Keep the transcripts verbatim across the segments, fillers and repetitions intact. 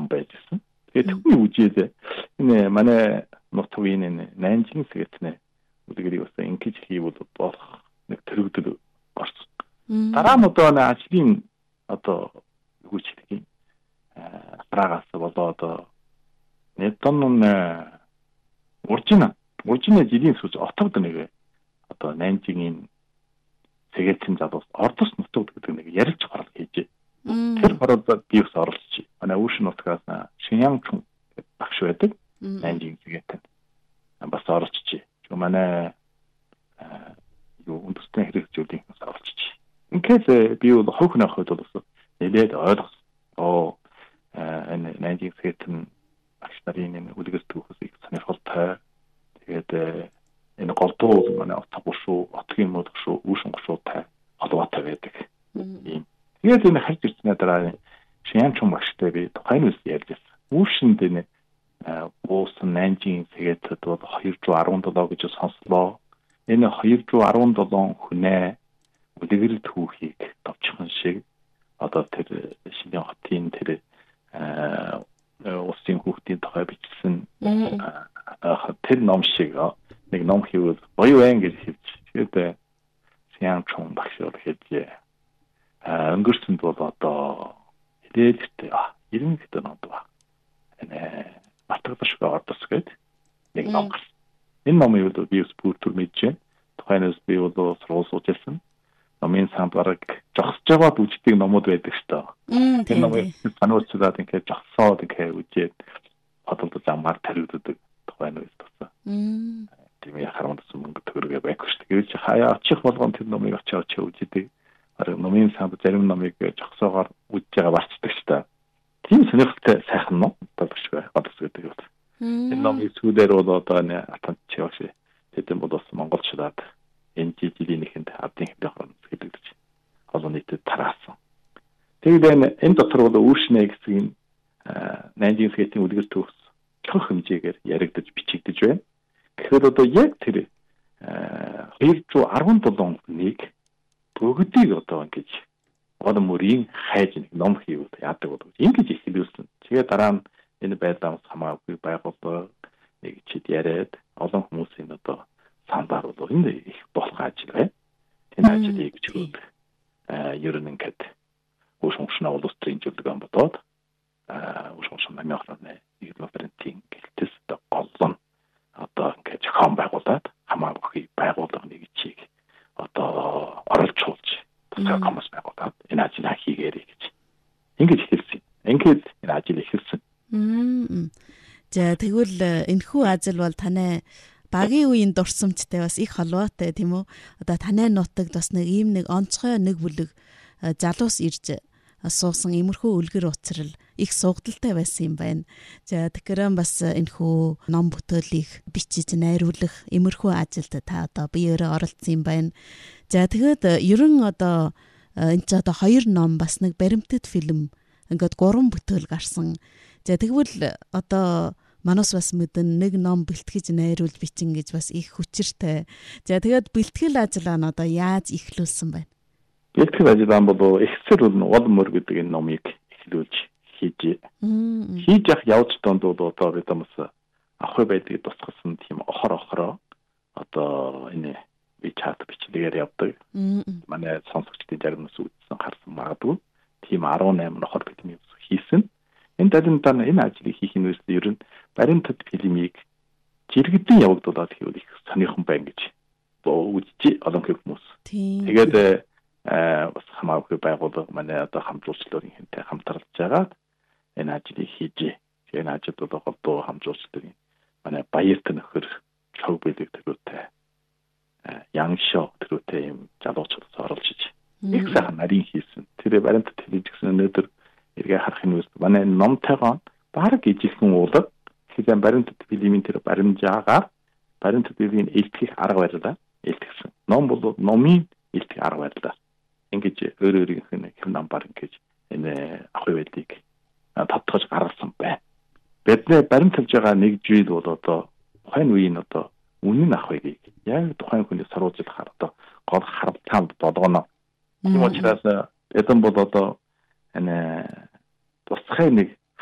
ном байжсэн. Тэгээд түүний үжээд энэ манай нутгийн энэ Нанжин сэгэтнэ үлгэрийг бас ингэж хийвэл болох нэг төрөгдөл орсон. Дараа нь одоо нэг ажлын одоо хүчлэгийн аппарагаас болоод нэгдэн уржина уржина жилийн сүз отогд нэг одоо Нанжингийн сэгээцэн залуус ордос нутагд гэдэг нэг ярилж гарал хийжээ. Тэр хороод би ус оролцож. Манай үүшин нутгаас Шиньянгчун багш байдаг. Нанжин сэгээтэн бас оролцож. Манай юу үндэсний хэрэгжүүлэлтийн оролцож. Ингээд би бол хог нөхөд бол нэлээд ойлгосон. Оо энэ Нанжин сэгээтэн багш нарын үлгэр түүхээс их сонирхолтой. Тэгээд энэ голдуу манай отгошуу, отгийн модгошуу, үүшин гошуутай холбоотой байдаг. Ийм. Тэгээд энэ харж ирснээр дараа Шиньянгчун багштай би тухайн үс ярьж байсан. Үүшинд энэ уусан Нанжин сэгээтэд бол хоёр зуун арван долоо гэж сонслоо. Энэ хоёр зуун арван долоо хүнээ үлгэр түүхийг товчхон шиг одоо тэр Шинжаан хотын тэр усын хүүхдийн тухай бичсэн тэр ном шиг нэг ном хийвэл гоё байна гэж хэлж. Тэгээд Шиньянгчун багш бол хэлжээ. Өнгөрсөнд бол одоо хэлээдтэй ирэн гэдэг ном ба. Энэ батгадшгүй ордос гэдэг нэг ном. Энэ номыг бол би бүр төр мэдэж байна. Тухайнаас би бол сургууль сууж байсан. Номын санд бараг жогсож байгаа үждэг номууд байдаг шүү дээ. Энэ номыг сануулцаад ингээд жогсоод ингээд үжээд бодолд замаар таригддаг тухайн үед тусаа. Тийм яхарамдсан мөнгө төгрөгээ байхгүй шүү дээ. Гэвч хаяа очих болгон тэр номыг очиж очиж үждэг. Арга номын санд зарим номыг жогсоогоор үжиж байгаа барцдаг шүү дээ. Тийм сонирхолтой сайхан ном болчихгүй бодос гэдэг юм. Энэ номын сүүлээр бол одоо нэг атант чивш тэдэм бол бас монголчлаад энэ жилийнхэнд ардын хэвлэх хорон гэдэг чинь олон нийтэд тараасан. Тэгээд энэ дотор бол үүшнэ гэсэн Нанжин сэгээтийн үлгэр төгс цог хэмжээгээр яригдаж бичигдэж байна. Тэгэхээр одоо яг тэр хоёр зуун арван долоо хүнийг бүгдийг одоо ингэж олон мөрийн хайж нэг ном хийвэл яадаг бол ингэж их хэлүүлсэн. Тэгээд дараа нь энэ байдлаас хамаагүй байгууллага нэг чид яриад олон хүмүүсийн одоо самбар бол энэ их болох ажил бай. Энэ ажлыг чиглэж аа ер нь ингээд уушмшна улс төрийн зөвлөгөө бодоод аа уушмшна намайхны игнорентинг гэлтэс голлон одоо ингээд зохион байгуулад хамаагүй байгууллага нэг чиг одоо оролцуулж тусгай коммос байгуулад энэ ажлаа хийгээрэй гэж ингэж хэлсэн. Ингээд энэ ажил эхэлсэн. За тэгвэл энэхүү ажил бол танай багийн үеийн дурсамжтай бас их холбоотой тийм үү? Одоо танай нутагт бас нэг ийм нэг онцгой нэг бүлэг залуус ирж суусан иймэрхүү үлгэр уцрал их сугдалтай байсан юм байна. За тэгэхээр бас энэхүү ном бүтээлийг бичиж найруулах иймэрхүү ажилд та одоо биеэрээ оролцсон юм байна. За тэгээд ерөн одоо энэ ч одоо хоёр ном бас нэг баримтат фильм ингээд гурван бүтээл гарсан. За тэгвэл одоо манус бас мэдэн нэг ном бэлтгэж найруулж бичин гэж бас их хүчиртэй. За тэгээд бэлтгэл ажиллаа нь одоо яаж эхлүүлсэн байна? Бэлтгэл ажиллаа бол ихсэр бол гол мөр гэдэг энэ номыг эхлүүлж хийж хийж явах явж донд бол одоо бид юмс ахуй байдгийг тусгасан тийм охор охороо одоо энэ би чат бичлэгээр явдаг. Манай сонсогчдын зарим нь үзсэн харсан магадгүй. Тийм арван найман охор фильм хийсэн. Энэ талентаар энэ ажлыг хийх нь ер нь баримтат фильмийг жиргэдэн явагдуулаад хийвэл их сонирхон байна гэж үзчих олон хүмүүс. Тэгээд бас хамаагүй байгууллага манай одоо хамжуулчлалын хинтэй хамтарлаж байгаа энэ ажлыг хийж. Энэ ажил бол голдуу хамжуулчлалын манай баярт нөхөр чог бэлэг төрөтэй яншо төрөтэй юм залуучууд оролцож их сайхан нарийн хийсэн. Тэр баримтат фильм гэсэн өнөөдөр эргээ харах нь үст манай номтойгоо баг ижилхэн уулаг хэзээ баримтат фильмийн тэр баримжаагаар баримтат фильмийн илтгэх арга барилаа илтгэсэн. Ном бол номын илтгэх арга барилаа. Ингэж өөр өөрийнх нь хэм ном баг ингэж энэ ахуй байдгийг татгаж гаргасан байна. Бидний баримталж байгаа нэг зүйл бол одоо тухайн үеийн одоо үнэн ахуйг яг тухайн хүний саруулжлахаар одоо гол харамтаанд болгоно. Тийм учраас эдэн бол одоо энэ тусгай нэг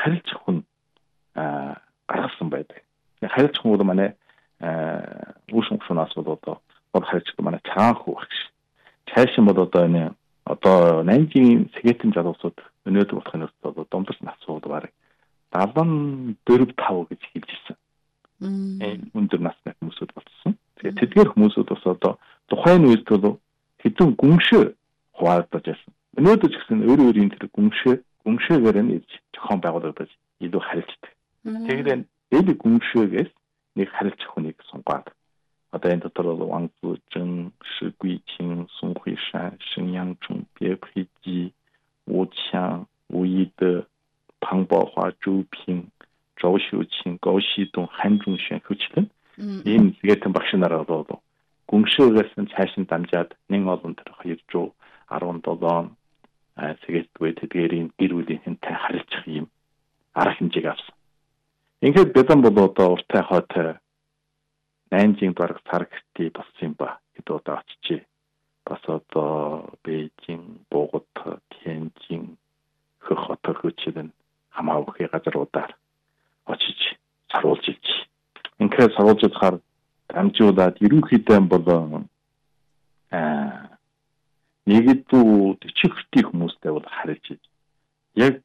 харилцах хүн гаргасан байдаг. Харилцах хүн бол манай үүшин гушунаас бол одоо бол харилцах манай цаанхүү багш. Цаашин бол одоо энэ одоо Нанжийн Сэхэтэн залуусууд өнөөдөр болохын өстө одоо домдос насууд бараг даалан дөрв тав гэж хэлж ирсэн. Энэ өндөр насны хүмүүсүүд болсон. Тэгээд тэдгээр хүмүүсүүд бас одоо тухайн үед бол хэдэн гүншээ хуваагдаж байсан. Өнөөдөр ч гэсэн өөр өөрийн тэр гүншээ гүншээгээр нь зохион байгуулагдаж илүү харилцдаг. Тэгээд энэ гүншээгээс нэг харилцах хүнийг сунгаад одоо энэ дотор бол Ван Цзэн, Ши Гуйчин, Сун Хуишан, Шин Янчун, Бе Пхижи, Wu Qiang, Wu Yide, Pang Baohua, Zhou Ping, Zhou Xiuqing, Gao Xidong, Han Zhongxuan хүчлэн ийм Сэхэтэн багш нараа бол гүншээгээс нь цаашин дамжаад нэг олон тэр хоёр зуун арван долоо Сэхэтгүй тэдгээрийн гэр бүлийн хэнтэй харилцах юм арга хэмжээг авсан. Ингээд бэдэн бол одоо уртай хойтой Нанжийн бараг сар гэртий болсон ба хэд удаа очижээ. Бас одоо Бээжин, Богот, Тяньжин, Хөх хот хөчлөн хамаагүй газруудаар очиж саруулж иж. Ингээд саруулж байгаа дамжуулаад ерөнхийдөө бол аа нэгдүү чихртий хүмүүстэй бол харилж иж. Яг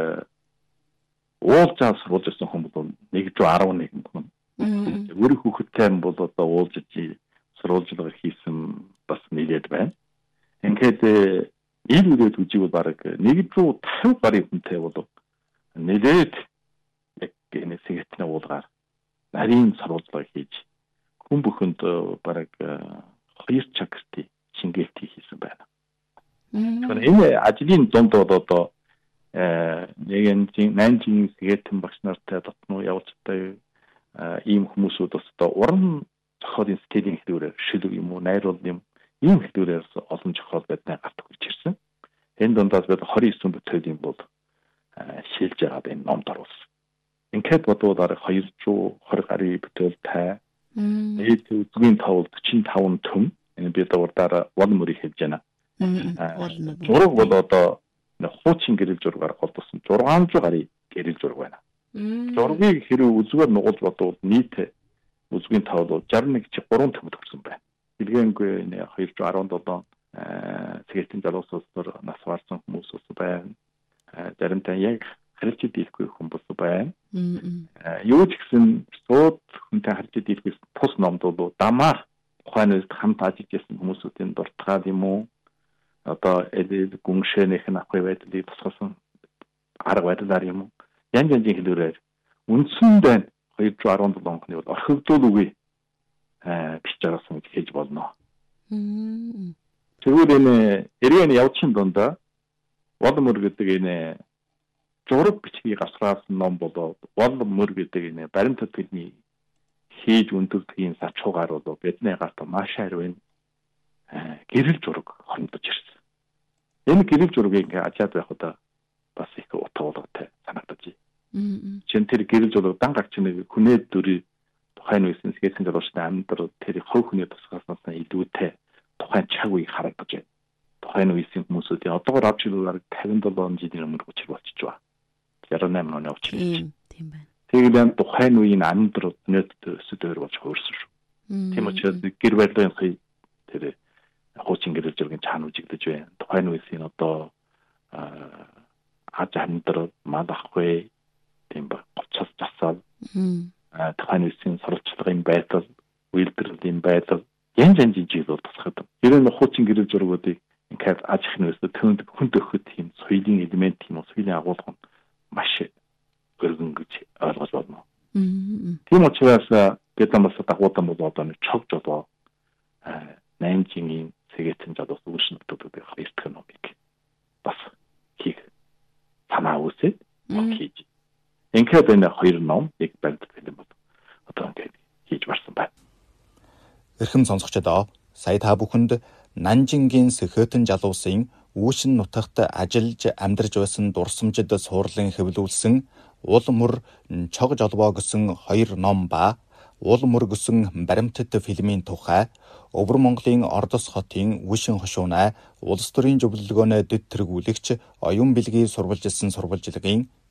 уулзаа саруулж ирсэн хүмүүс бол нэг зуун арван нэг хүн. Өөр хүүхэдтэй бол одоо уулзж сурвалжлага хийсэн бас нэлээд байна. Ингээд ил үрээд үжиг бол баг нэг зуун тавь гаруй хүнтэй бол нэлээд яг энэ Сэхэтний уулгаар нарийн сурвалжлага хийж хүн бүхэнд баг хоёр чагтыг шингээхий хийсэн байна. Тэгэхээр энэ ажлын дунд бол одоо нэг энэ Нанжийн Сэхэтэн багш нартай дотноо явуулцтай ийм хүмүүсүүд бас одоо уран зохиолын стилийн хэлбэрээр шилэг юм уу, найруулал юм ийм хэлбэрээр олон зохиол байднаа гарт хүрч ирсэн. Энэ дундаас бид двадцать девять бүтээлийн бол шилж байгаа энэ номд оруулсан. Ингээд бодвол хоёр зуун двадцать гаруй бүтээлтэй нийт үзгийн товл forty five төм энэ бид урдаар вол мөрийг хэлж байна. Зураг бол одоо хуучин гэрэл зургаар холбосон six hundred гаруй гэрэл зураг байна. Зургийг хэрэг үзгээр нугуулж бодвол нийт үзгийн товл sixty-one чи three төмөд хүрсэн байна. Илгээнгүй нэ two hundred seventeen Сэхэтэн залуусууд нас барсан хүмүүс ус байна. Заримдаа яг харилж дийлэхгүй хүмүүс байна. Юу ч гэсэн сууд хүнтэй харилж дийлэхгүй тус номд бол дамаа ухааны хамт ажиллаж байсан хүмүүсүүдийн дуртгаад юм уу? Одоо эдэл гүншээнийх нь авах байдлыг тусгасан арга байдлаар юм уу? Янз янзын хэлбэрээр үндсэн байна two hundred seventeen оны бол орхигдуул үгүй бичиж байгасан гэж хэлж болно. Тэгвэл энэ эргэн явцын дундаа вол мөр гэдэг энэ зураг бичгийг авсраасан ном болоод вол мөр гэдэг энэ баримтат хэлний хийж өндөрдгийн сачуугаар бол бидний гарт маш харин гэрэл зураг хөрмдөж ирсэн. Энэ гэрэл зургийг ингээ ажаад байхад бас их утгатай санагдаж байна. Чин тэр гэрэл зураг дан гарч нэг хүнээд дүрий тухайн үеийн Сэхэтэн залуучны амьдрал тэр хов хүний тусгаснаас илүүтэй тухайн цаг үеийг харагдаж байна. Тухайн үеийн хүмүүсүүдийн одоогоор авч ирүүгээр fifty-seven жилийн өмнө учир болчихж байна. sixty-eight оны учир. Тийм байна. Тэгээд тухайн үеийн амьдрал өнөөдөр өсөдөр болж хөөрсөн шүү. Тийм учраас гэр барилгын тэр хуучин гэрэл зургийн цаана үжигдэж байна. Тухайн үеийн одоо аж амьдрал малахгүй тийм ба гоцос засал тухайн үеийн сурвалжлагын байдал, үйлдвэрлэлийн байдал янз янзын зүйл тусахад. Ерөн хуучин гэрэл зургуудыг ингээд аж ахуйн өсөлт төнд хүнд өгөхөд тийм соёлын элемент юм уу, соёлын агуулга маш өргөн гэж ойлгож байна. Тийм учраас бид намаас дагуудан бол одоо нэг чог жолоо Нанжийн Сэхэтэн залуус үүшин нутгуудыг хоёрдох номыг бас хийх санаа үүсээд хийж. Ингээд энэ хоёр ном яг баримт хэлэн бол одоо ингээд хийж барсан байна. Эрхэм сонсогчдоо сая та бүхэнд Нанжингийн Сэхэтэн залуусын үүшин нутагт ажиллаж амьдарч байсан дурсамжид суурлан хэвлүүлсэн Ул мөр чог жолбоо гэсэн хоёр ном ба Ул мөр гэсэн баримтат фильмийн тухай Өвөр Монголын Ордос хотын Үүшин хошуунай улс төрийн зөвлөлгөөнөө дэд тэргүүлэгч оюун билгийг сурвалжилсан сурвалжлагын